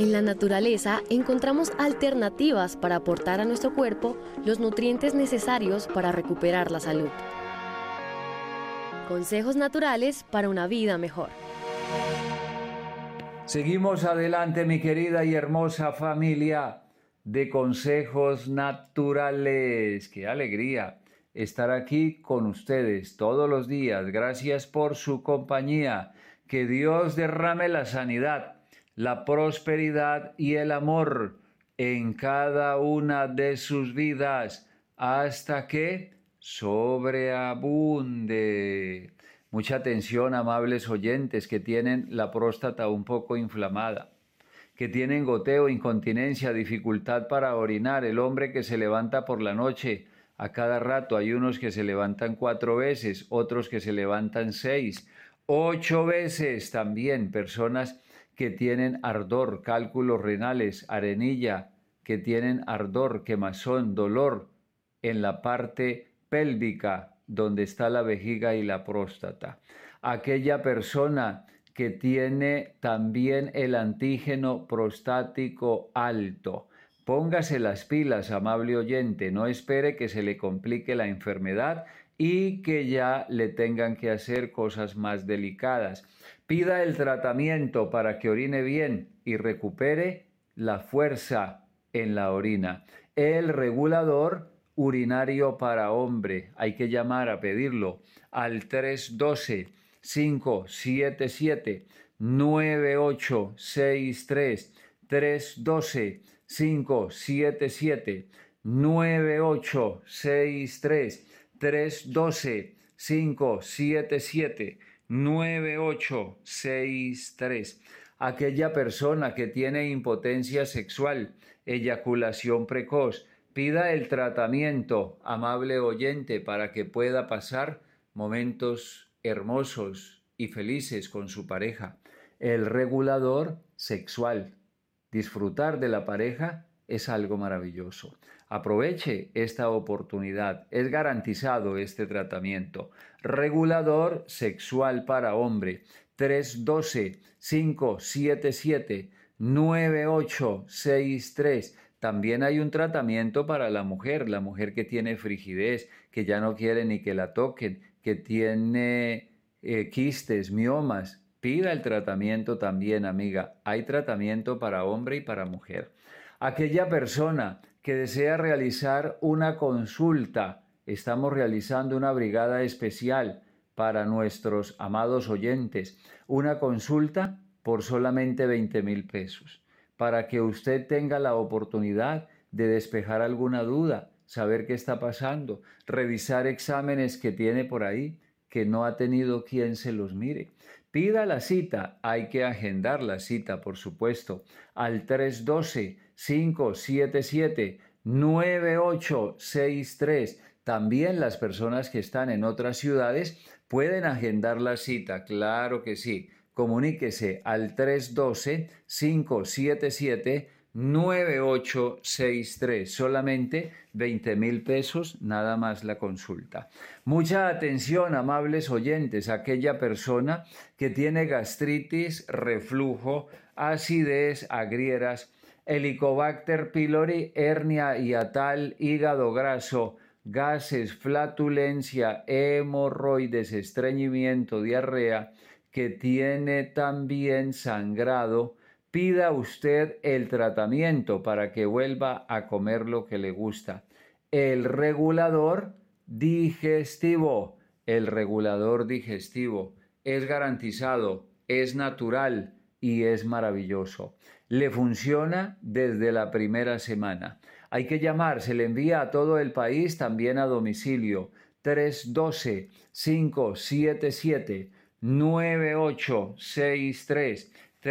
En la naturaleza encontramos alternativas para aportar a nuestro cuerpo los nutrientes necesarios para recuperar la salud. Consejos naturales para una vida mejor. Seguimos adelante, mi querida y hermosa familia de Consejos Naturales. ¡Qué alegría estar aquí con ustedes todos los días! Gracias por su compañía. Que Dios derrame la sanidad, la prosperidad y el amor en cada una de sus vidas hasta que sobreabunde. Mucha atención, amables oyentes que tienen la próstata un poco inflamada, que tienen goteo, incontinencia, dificultad para orinar, el hombre que se levanta por la noche a cada rato. Hay unos que se levantan 4 veces, otros que se levantan 6, 8 veces también. Personas que tienen ardor, cálculos renales, arenilla, que tienen ardor, quemazón, dolor en la parte pélvica, donde está la vejiga y la próstata. Aquella persona que tiene también el antígeno prostático alto. Póngase las pilas, amable oyente, no espere que se le complique la enfermedad y que ya le tengan que hacer cosas más delicadas. Pida el tratamiento para que orine bien y recupere la fuerza en la orina. El regulador urinario para hombre, hay que llamar a pedirlo al 312-577-9863, 312-577-9863, 312-577-9863. Aquella persona que tiene impotencia sexual, eyaculación precoz, pida el tratamiento, amable oyente, para que pueda pasar momentos hermosos y felices con su pareja. El regulador sexual. Disfrutar de la pareja es algo maravilloso. Aproveche esta oportunidad. Es garantizado este tratamiento. Regulador sexual para hombre. 312-577-9863. También hay un tratamiento para la mujer que tiene frigidez, que ya no quiere ni que la toquen, que tiene quistes, miomas. Pida el tratamiento también, amiga. Hay tratamiento para hombre y para mujer. Aquella persona que desea realizar una consulta, estamos realizando una brigada especial para nuestros amados oyentes. Una consulta por solamente 20,000 pesos. Para que usted tenga la oportunidad de despejar alguna duda, saber qué está pasando, revisar exámenes que tiene por ahí, que no ha tenido quien se los mire. Pida la cita, hay que agendar la cita, por supuesto, al 312-577-9863. También las personas que están en otras ciudades pueden agendar la cita, claro que sí. Comuníquese al 312-577-9863. Solamente 20,000 pesos, nada más la consulta. Mucha atención, amables oyentes, aquella persona que tiene gastritis, reflujo, acidez, agrieras, Helicobacter pylori, hernia hiatal, hígado graso, gases, flatulencia, hemorroides, estreñimiento, diarrea, que tiene también sangrado, pida usted el tratamiento para que vuelva a comer lo que le gusta. El regulador digestivo es garantizado, es natural y es maravilloso. Le funciona desde la primera semana. Hay que llamar, se le envía a todo el país, también a domicilio. 312-577-9863,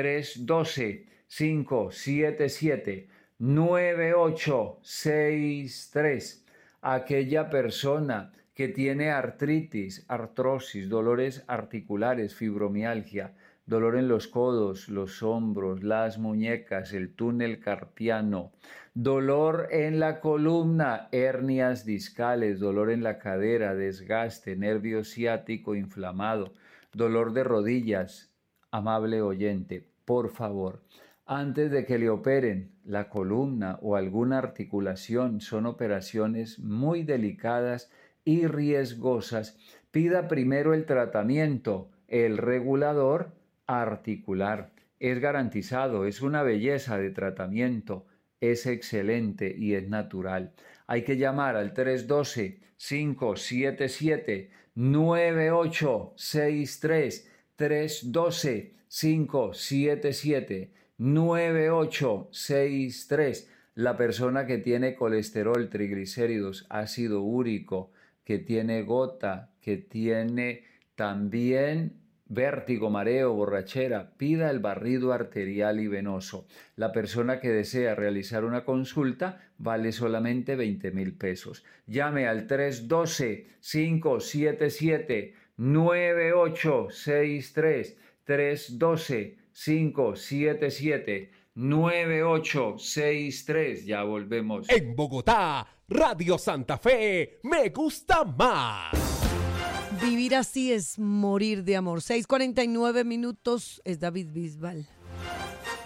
312-577-9863. Aquella persona que tiene artritis, artrosis, dolores articulares, fibromialgia, dolor en los codos, los hombros, las muñecas, el túnel carpiano, dolor en la columna, hernias discales, dolor en la cadera, desgaste, nervio ciático inflamado, dolor de rodillas. Amable oyente, por favor, antes de que le operen la columna o alguna articulación. Son operaciones muy delicadas y riesgosas. Pida primero el tratamiento, el regulador articular. Es garantizado, es una belleza de tratamiento, es excelente y es natural. Hay que llamar al 312-577-9863, 312-577-9863. La persona que tiene colesterol, triglicéridos, ácido úrico, que tiene gota, que tiene también vértigo, mareo, borrachera, pida el barrido arterial y venoso. La persona que desea realizar una consulta vale solamente 20,000 pesos. Llame al 312-577-9863, 312-577-9863. Ya volvemos. En Bogotá, Radio Santa Fe, me gusta más. Vivir así es morir de amor. 6:49 minutos, es David Bisbal.